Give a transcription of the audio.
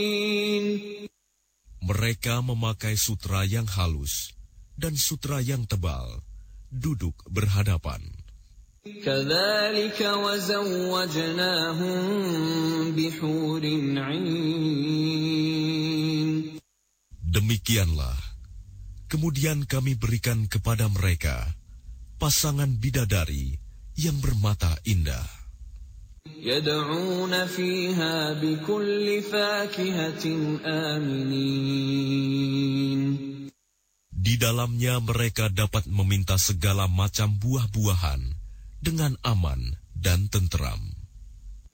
Mereka memakai sutra yang halus dan sutra yang tebal, duduk berhadapan. كَذَلِكَ وَزَوَّجْنَاهُم بِحُورٍ عِينٍ. Demikianlah, kemudian kami berikan kepada mereka pasangan bidadari yang bermata indah. يَدْعُونَ فِيهَا بِكُلِّ فَاكِهَةٍ آمِنِينَ. Di dalamnya mereka dapat meminta segala macam buah-buahan dengan aman dan tentram.